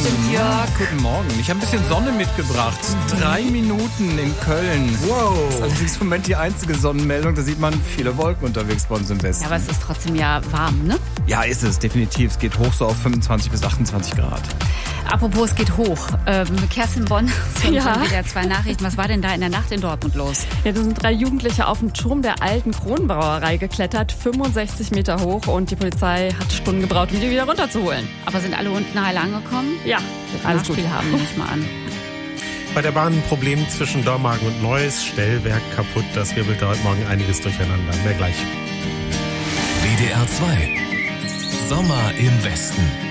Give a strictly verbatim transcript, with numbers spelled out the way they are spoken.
Morgen. Ja, guten Morgen. Ich habe ein bisschen Sonne mitgebracht. Drei Minuten in Köln. Wow. Das ist allerdings im Moment die einzige Sonnenmeldung. Da sieht man viele Wolken unterwegs bei uns im Westen. Ja, aber es ist trotzdem ja warm, ne? Ja, ist es, definitiv. Es geht hoch so auf fünfundzwanzig bis achtundzwanzig Grad. Apropos, es geht hoch. Ähm, Kerstin Bonn, so Ja. schon wieder zwei Nachrichten. Was war denn da in der Nacht in Dortmund los? Ja, da sind drei Jugendliche auf den Turm der alten Kronbrauerei geklettert, fünfundsechzig Meter hoch, und die Polizei hat Stunden gebraucht, um die wieder runterzuholen. Aber sind alle unten heil angekommen? Ja, alles gut. Nachspiel haben, nehme ich mal an. Bei der Bahn ein Problem zwischen Dormagen und Neuss. Stellwerk kaputt. Das wirbelte heute Morgen einiges durcheinander. Mehr gleich. W D R zwei. Sommer im Westen.